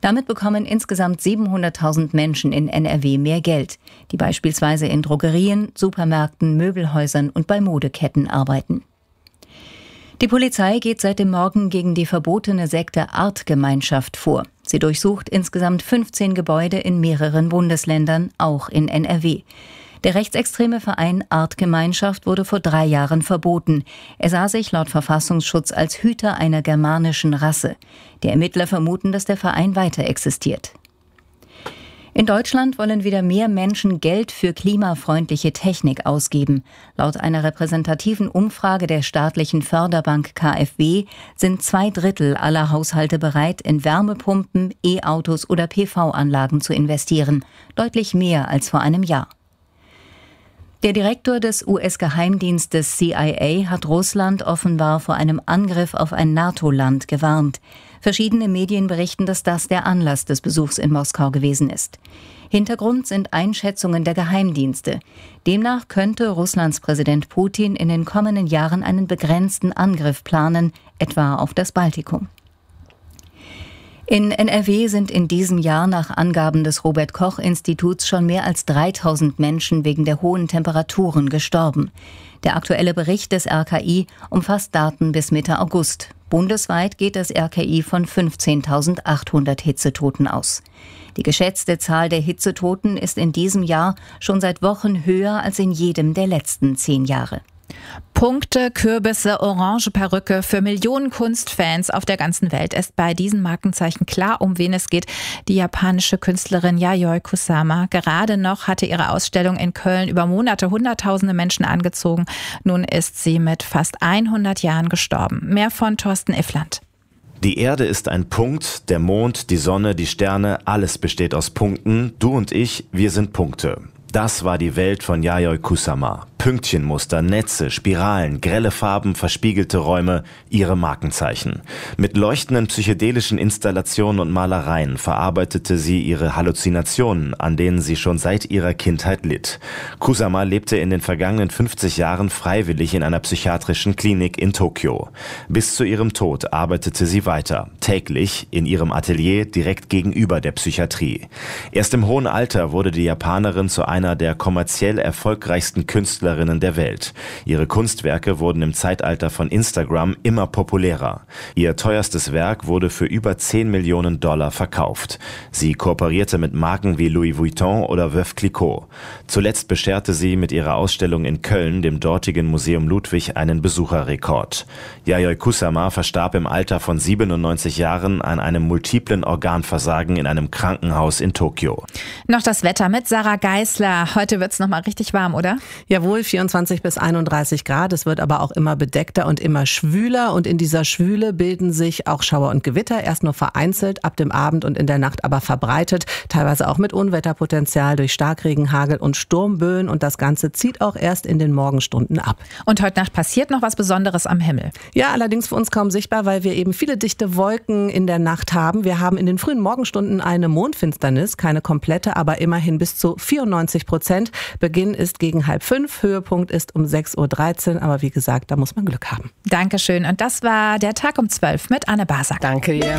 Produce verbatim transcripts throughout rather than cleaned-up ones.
Damit bekommen insgesamt siebenhunderttausend Menschen in N R W mehr Geld, die beispielsweise in Drogerien, Supermärkten, Möbelhäusern und bei Modeketten arbeiten. Die Polizei geht seit dem Morgen gegen die verbotene Sekte Artgemeinschaft vor. Sie durchsucht insgesamt fünfzehn Gebäude in mehreren Bundesländern, auch in N R W. Der rechtsextreme Verein Artgemeinschaft wurde vor drei Jahren verboten. Er sah sich laut Verfassungsschutz als Hüter einer germanischen Rasse. Die Ermittler vermuten, dass der Verein weiter existiert. In Deutschland wollen wieder mehr Menschen Geld für klimafreundliche Technik ausgeben. Laut einer repräsentativen Umfrage der staatlichen Förderbank K f W sind zwei Drittel aller Haushalte bereit, in Wärmepumpen, E-Autos oder P V-Anlagen zu investieren. Deutlich mehr als vor einem Jahr. Der Direktor des U S-Geheimdienstes C I A hat Russland offenbar vor einem Angriff auf ein NATO-Land gewarnt. Verschiedene Medien berichten, dass das der Anlass des Besuchs in Moskau gewesen ist. Hintergrund sind Einschätzungen der Geheimdienste. Demnach könnte Russlands Präsident Putin in den kommenden Jahren einen begrenzten Angriff planen, etwa auf das Baltikum. In N R W sind in diesem Jahr nach Angaben des Robert-Koch-Instituts schon mehr als dreitausend Menschen wegen der hohen Temperaturen gestorben. Der aktuelle Bericht des R K I umfasst Daten bis Mitte August. Bundesweit geht das R K I von fünfzehntausendachthundert Hitzetoten aus. Die geschätzte Zahl der Hitzetoten ist in diesem Jahr schon seit Wochen höher als in jedem der letzten zehn Jahre. Punkte, Kürbisse, orange Perücke. Für Millionen Kunstfans auf der ganzen Welt ist bei diesen Markenzeichen klar, um wen es geht. Die japanische Künstlerin Yayoi Kusama. Gerade noch hatte ihre Ausstellung in Köln über Monate Hunderttausende Menschen angezogen. Nun ist sie mit fast hundert Jahren gestorben. Mehr von Thorsten Iffland. Die Erde ist ein Punkt, der Mond, die Sonne, die Sterne, alles besteht aus Punkten. Du und ich, wir sind Punkte. Das war die Welt von Yayoi Kusama. Pünktchenmuster, Netze, Spiralen, grelle Farben, verspiegelte Räume, ihre Markenzeichen. Mit leuchtenden psychedelischen Installationen und Malereien verarbeitete sie ihre Halluzinationen, an denen sie schon seit ihrer Kindheit litt. Kusama lebte in den vergangenen fünfzig Jahren freiwillig in einer psychiatrischen Klinik in Tokio. Bis zu ihrem Tod arbeitete sie weiter, täglich in ihrem Atelier direkt gegenüber der Psychiatrie. Erst im hohen Alter wurde die Japanerin zu einer der kommerziell erfolgreichsten Künstlerinnen der Welt. Ihre Kunstwerke wurden im Zeitalter von Instagram immer populärer. Ihr teuerstes Werk wurde für über zehn Millionen Dollar verkauft. Sie kooperierte mit Marken wie Louis Vuitton oder Veuve Clicquot. Zuletzt bescherte sie mit ihrer Ausstellung in Köln dem dortigen Museum Ludwig einen Besucherrekord. Yayoi Kusama verstarb im Alter von siebenundneunzig Jahren an einem multiplen Organversagen in einem Krankenhaus in Tokio. Noch das Wetter mit Sarah Geisler. Heute wird's noch mal richtig warm, oder? Jawohl, vierundzwanzig bis einunddreißig Grad. Es wird aber auch immer bedeckter und immer schwüler. Und in dieser Schwüle bilden sich auch Schauer und Gewitter. Erst nur vereinzelt, ab dem Abend und in der Nacht aber verbreitet. Teilweise auch mit Unwetterpotenzial durch Starkregen, Hagel und Sturmböen. Und das Ganze zieht auch erst in den Morgenstunden ab. Und heute Nacht passiert noch was Besonderes am Himmel. Ja, allerdings für uns kaum sichtbar, weil wir eben viele dichte Wolken in der Nacht haben. Wir haben in den frühen Morgenstunden eine Mondfinsternis. Keine komplette, aber immerhin bis zu vierundneunzig Prozent. Beginn ist gegen halb fünf. Höhepunkt ist um sechs Uhr dreizehn, aber wie gesagt, da muss man Glück haben. Dankeschön. Und das war der Tag um zwölf mit Anne Basak. Danke dir.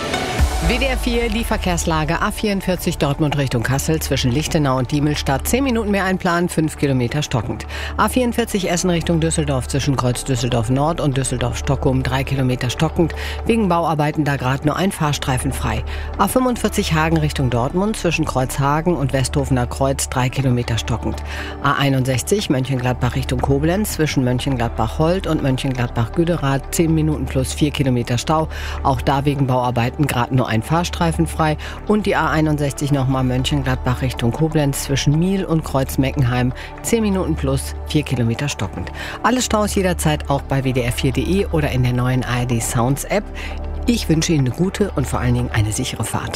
W D R vier, die Verkehrslage A vierundvierzig Dortmund Richtung Kassel zwischen Lichtenau und Diemelstadt. zehn Minuten mehr einplanen, fünf Kilometer stockend. A vierundvierzig Essen Richtung Düsseldorf zwischen Kreuz Düsseldorf Nord und Düsseldorf Stockholm, drei Kilometer stockend. Wegen Bauarbeiten da gerade nur ein Fahrstreifen frei. A fünfundvierzig Hagen Richtung Dortmund zwischen Kreuzhagen und Westhofener Kreuz, drei Kilometer stockend. A einundsechzig Mönchengladbach Richtung Koblenz zwischen Mönchengladbach-Holt und Mönchengladbach-Güderath, zehn Minuten plus vier Kilometer Stau. Auch da wegen Bauarbeiten gerade nur ein Fahrstreifen frei. Und die A einundsechzig nochmal Mönchengladbach Richtung Koblenz zwischen Miel und Kreuz-Meckenheim, zehn Minuten plus vier Kilometer stockend. Alle Staus jederzeit auch bei w d r vier punkt d e oder in der neuen A R D Sounds App. Ich wünsche Ihnen eine gute und vor allen Dingen eine sichere Fahrt.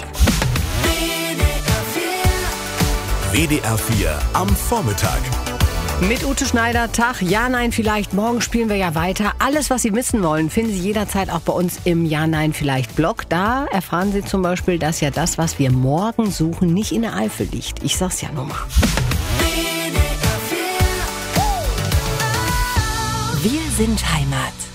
W D R vier am Vormittag. Mit Ute Schneider, Tag, ja, nein, vielleicht. Morgen spielen wir ja weiter. Alles, was Sie wissen wollen, finden Sie jederzeit auch bei uns im Ja, nein, vielleicht Blog. Da erfahren Sie zum Beispiel, dass ja das, was wir morgen suchen, nicht in der Eifel liegt. Ich sag's ja nur mal. Wir sind Heimat.